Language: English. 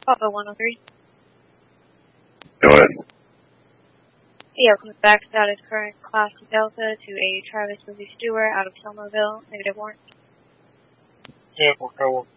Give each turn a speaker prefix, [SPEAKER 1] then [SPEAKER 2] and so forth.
[SPEAKER 1] Papa 103.
[SPEAKER 2] Go ahead.
[SPEAKER 1] Yeah, comes back status current class Delta to a Travis Lizzie Stewart out of Somerville, -1.
[SPEAKER 3] Yeah, we'll go